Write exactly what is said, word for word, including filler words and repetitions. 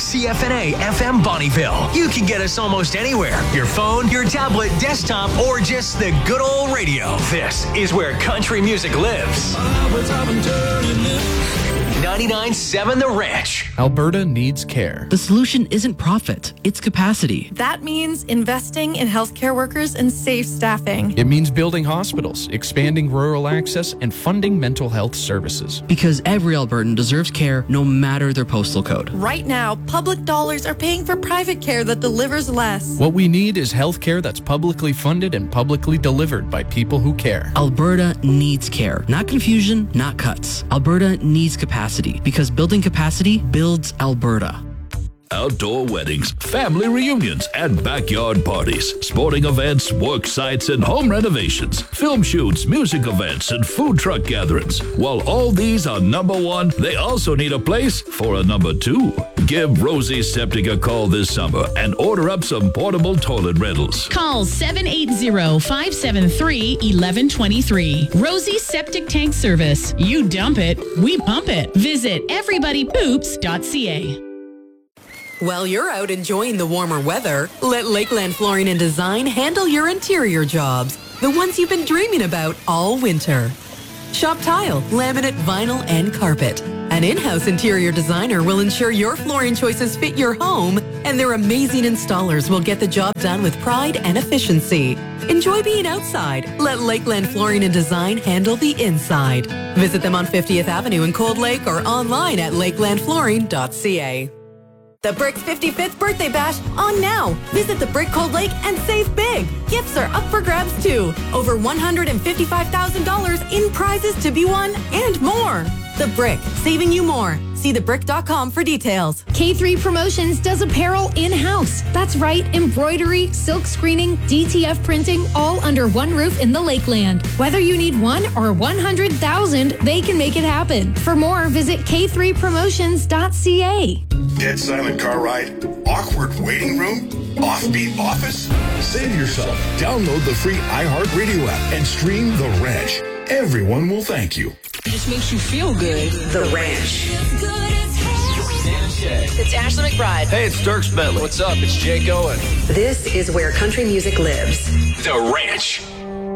C F N A F M Bonnieville. You can get us almost anywhere. Your phone, your tablet, desktop, or just the good old radio. This is where country music lives. ninety-nine point seven The Ranch. Alberta needs care. The solution isn't profit, it's capacity. That means investing in healthcare workers and safe staffing. It means building hospitals, expanding rural access, and funding mental health services. Because every Albertan deserves care no matter their postal code. Right now, public dollars are paying for private care that delivers less. What we need is health care that's publicly funded and publicly delivered by people who care. Alberta needs care. Not confusion, not cuts. Alberta needs capacity. Because building capacity builds Alberta. Outdoor weddings, family reunions, and backyard parties, sporting events, work sites, and home renovations, film shoots, music events, and food truck gatherings. While all these are number one, they also need a place for a number two. Give Rosie Septic a call this summer and order up some portable toilet rentals. Call seven eight zero, five seven three, one one two three. Rosie Septic Tank Service. You dump it, we pump it. Visit everybody poops dot c a. While you're out enjoying the warmer weather, let Lakeland Flooring and Design handle your interior jobs, the ones you've been dreaming about all winter. Shop tile, laminate, vinyl, and carpet. An in-house interior designer will ensure your flooring choices fit your home, and their amazing installers will get the job done with pride and efficiency. Enjoy being outside. Let Lakeland Flooring and Design handle the inside. Visit them on fiftieth Avenue in Cold Lake or online at lakeland flooring dot c a. The Brick's fifty-fifth birthday bash on now. Visit the Brick Cold Lake and save big. Gifts are up for grabs too. Over one hundred fifty-five thousand dollars in prizes to be won and more. The Brick, saving you more. See the brick dot com for details. K three Promotions does apparel in-house. That's right, embroidery, silk screening, D T F printing, all under one roof in the Lakeland. Whether you need one or one hundred thousand, they can make it happen. For more, visit k three promotions dot c a. Dead silent car ride? Awkward waiting room? Offbeat office? Save yourself. Download the free iHeartRadio app and stream The Ranch. Everyone will thank you. It just makes you feel good. The Ranch. It's Ashley McBride. Hey, it's Dirks Bentley. What's up? It's Jake Owen. This is where country music lives. The Ranch.